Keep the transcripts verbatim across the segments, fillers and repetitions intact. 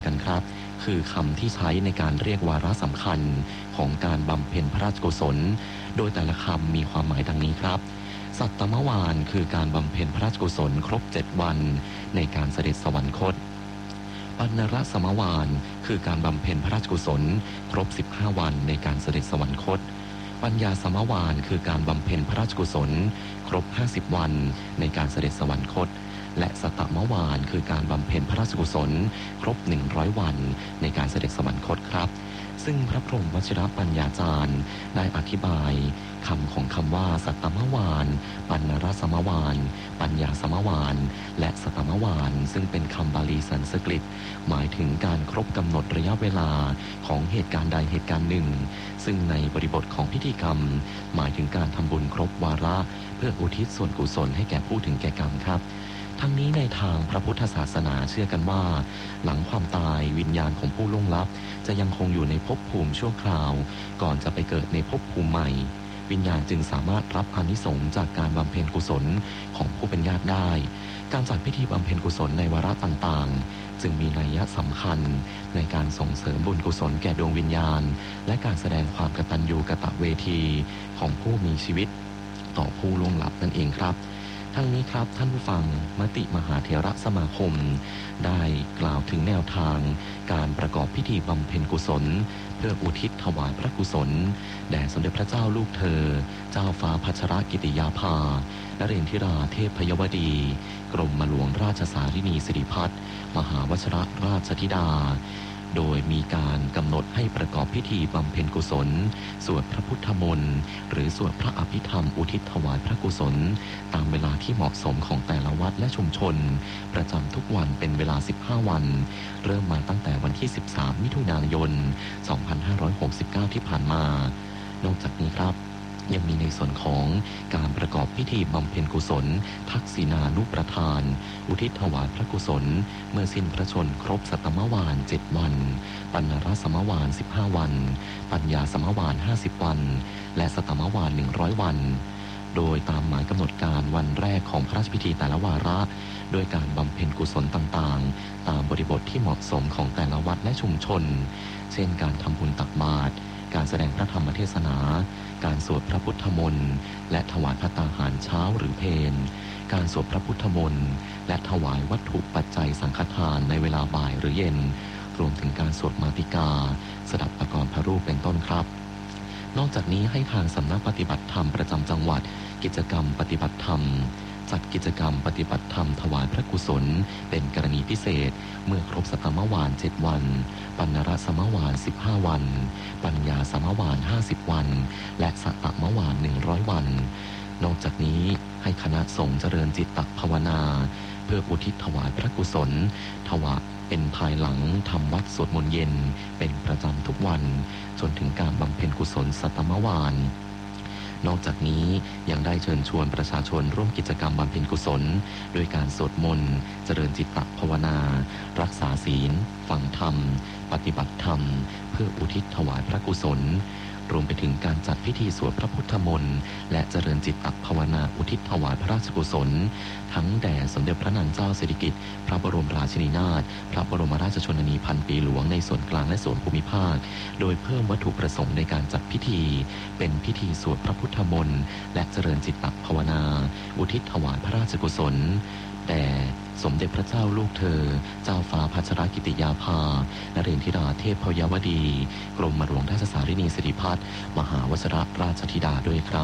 กันครับคือคำที่ใช้ในการเรียกวาระสำคัญของการบำเพ็ญพระราชกุศลโดยแต่ละคำมีความหมายดังนี้ครับสัตตมวาลคือการบำเพ็ญพระราชกุศลครบเจ็ดวันในการเสด็จสวรรคตปัณณรสมวาลคือการบำเพ็ญพระราชกุศลครบสิบห้าวันในการเสด็จสวรรคตปัญญาสมวาลคือการบำเพ็ญพระราชกุศลครบห้าสิบวันในการเสด็จสวรรคตและสตมวาลคือการบำเพ็ญพระราชกุศลครบหนึ่งร้อยวันในการเสด็จสวรรคตครับซึ่งพระพรหมวชิรปัญญาจารย์ได้อธิบายคำของคำว่าสัตตมวาลปัณณรสมวาลปัญญาสมวาลและสตมวาลซึ่งเป็นคำบาลีสันสกฤตหมายถึงการครบกำหนดระยะเวลาของเหตุการณ์ใดเหตุการณ์หนึ่งซึ่งในบริบทของพิธีกรรมหมายถึงการทำบุญครบวาระเพื่ออุทิศส่วนกุศลให้แก่ผู้ถึงแก่กรรมครับทั้งนี้ในทางพระพุทธศาสนาเชื่อกันว่าหลังความตายวิญญาณของผู้ล่วงลับจะยังคงอยู่ในภพภูมิชั่วคราวก่อนจะไปเกิดในภพภูมิใหม่วิญญาณจึงสามารถรับอานิสงส์จากการบำเพ็ญกุศลของผู้เป็นญาติได้การจัดพิธีบำเพ็ญกุศลในวาระต่างๆจึงมีนัยยะสำคัญในการส่งเสริมบุญกุศลแก่ดวงวิญญาณและการแสดงความกตัญญูกตเวทีของผู้มีชีวิตต่อผู้ล่วงลับนั่นเองครับทั้งนี้ครับท่านผู้ฟังมติมหาเถรสมาคมได้กล่าวถึงแนวทางการประกอบพิธีบำเพ็ญกุศลเพื่ออุทิศถวายพระกุศลแด่สมเด็จพระเจ้าลูกเธอเจ้าฟ้าพัชรกิติยาภานเรนทิราเทพยวดีกรมหลวงราชสารินีสิริพัฒน์มหาวชิรราชธิดาโดยมีการกำหนดให้ประกอบพิธีบำเพ็ญกุศลสวดพระพุทธมนต์หรือสวดพระอภิธรรมอุทิศถวายพระกุศลตามเวลาที่เหมาะสมของแต่ละวัดและชุมชนประจำทุกวันเป็นเวลาสิบห้าวันเริ่มมาตั้งแต่วันที่สิบสามมิถุนายนสองพันห้าร้อยหกสิบเก้าที่ผ่านมานอกจากนี้ครับยังมีในส่วนของการประกอบพิธีบำเพ็ญกุศลทักษิณานุประทานอุทิศถวายพระกุศลเมื่อสิ้นพระชนครบสัตตมวาลเจ็ดวันปัณณรสมวาลสิบห้าวันปัญญาสมวาลห้าสิบวันและสตมวาลหนึ่งร้อยวันโดยตามหมายกำหนดการวันแรกของพระราชพิธีแต่ละวาระโดยการบำเพ็ญกุศลต่างๆตามบริบทที่เหมาะสมของแต่ละวัดและชุมชนเช่นการทำบุญตักบาตรการแสดงพระธรรมเทศนาการสวดพระพุทธมนต์และถวายภัตตาหารเช้าหรือเพลการสวดพระพุทธมนต์และถวายวัตถุปัจจัยสังฆทานในเวลาบ่ายหรือเย็นรวมถึงการสวดมาติกาสดับประกรณ์พระรูปเป็นต้นครับนอกจากนี้ให้ทางสำนักปฏิบัติธรรมประจำจังหวัดกิจกรรมปฏิบัติธรรมจัดกิจกรรมปฏิบัติธรรมถวายพระกุศลเป็นกรณีพิเศษเมื่อครบสัตตมวาลเจ็ดวันปัณณรสมวาลสิบห้าวันปัญญาสมวาลห้าสิบวันและสัตตมวาลหนึ่งร้อยวันนอกจากนี้ให้คณะสงฆ์เจริญจิตตภาวนาเพื่ออุทิศถวายพระกุศลถวายเป็นภายหลังทำวัดสวดมนต์เย็นเป็นประจำทุกวันจนถึงการบำเพ็ญกุศลสัตตมวาลนอกจากนี้ยังได้เชิญชวนประชาชนร่วมกิจกรรมบำเพ็ญกุศลโดยการสวดมนต์เจริญจิตตภาวนารักษาศีลฟังธรรมปฏิบัติธรรมเพื่ออุทิศถวายพระกุศลรวมไปถึงการจัดพิธีสวดพระพุทธมนต์และเจริญจิตตภาวนาอุทิศถวายพระราชกุศลทั้งแด่สมเด็จพระนางเจ้าสิริกิติ์พระบรมราชินีนาถพระบรมราชชนนีพันปีหลวงในส่วนกลางและส่วนภูมิภาคโดยเพิ่มวัตถุประสงค์ในการจัดพิธีเป็นพิธีสวดพระพุทธมนต์และเจริญจิตตภาวนาอุทิศถวายพระราชกุศลแด่สมเด็จพระเจ้าลูกเธอเจ้าฟ้าพัชรกิติยาภานเรนทิราเทพยวดีกรมหลวงราชสารินีสิริพัฒน์มหาวชิรราชธิดาด้วยครับ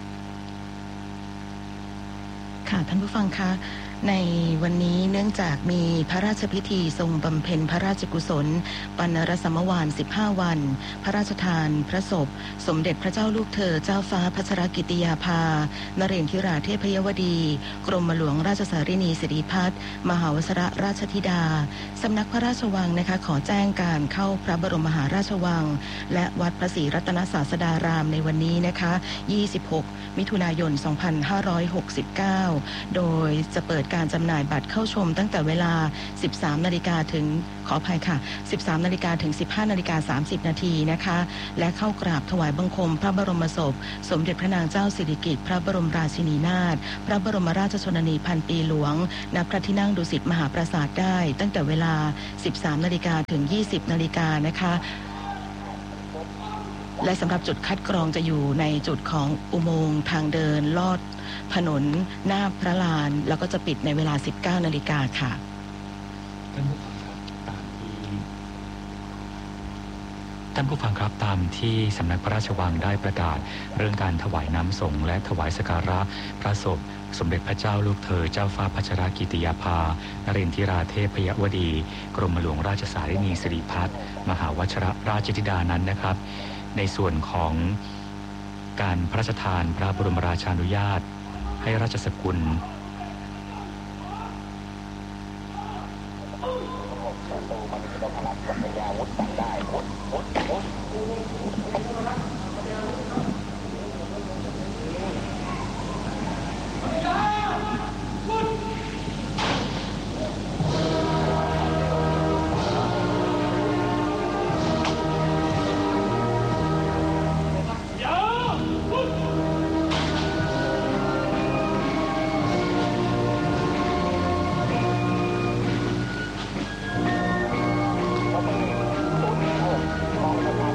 ค่ะท่านผู้ฟังคะในวันนี้เนื่องจากมีพระราชพิธีทรงบำเพ็ญพระราชกุศลปัณณรสมวาลสิบห้าวันพระราชทานพระศพสมเด็จพระเจ้าลูกเธอเจ้าฟ้าพัชรกิติยาภานเรนทิราเทพยวดีกรมหลวงราชสารินีสิริพัฒน์มหาวชิรราชธิดาสำนักพระราชวังนะคะขอแจ้งการเข้าพระบรมมหาราชวังและวัดพระศรีรัตนศาสดารามในวันนี้นะคะยี่สิบหกมิถุนายนสองพันห้าร้อยหกสิบเก้าโดยจะเปิดการจำหน่ายบัตรเข้าชมตั้งแต่เวลา สิบสามนาฬิกา ถึงขออภัยค่ะ สิบสามนาฬิกา ถึง สิบห้านาฬิกาสามสิบนาทีนะคะและเข้ากราบถวายบังคมพระบรมศพสมเด็จพระนางเจ้าสิริกิติ์พระบรมราชินีนาถพระบรมราชชนนีพันปีหลวงณพระที่นั่งดุสิตมหาปราสาทได้ตั้งแต่เวลา สิบสามนาฬิกา ถึง ยี่สิบนาฬิกานะคะและสำหรับจุดคัดกรองจะอยู่ในจุดของอุโมงค์ทางเดินลอดถนนหน้าพระลานแล้วก็จะปิดในเวลา สิบเก้านาฬิกาค่ะท่านผู้ฟังครับตามที่สำนักพระราชวังได้ประกาศเรื่องการถวายน้ำสงฆ์และถวายสักการะพระศพสมเด็จพระเจ้าลูกเธอเจ้าฟ้าพัชรกิติยาภานรินทิราเทพยวดีกรมหลวงราชสารินีสิริพัฒน์มหาวชิรราชธิดานั้นนะครับในส่วนของการพระราชทานพระบรมราชานุญาตให้ราชสกุล